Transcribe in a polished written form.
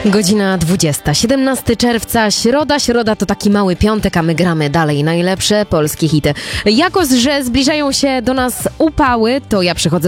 Godzina 20, 17 czerwca, środa. Środa to taki mały piątek, a my gramy dalej najlepsze polskie hity. Jako, że zbliżają się do nas upały, to ja przychodzę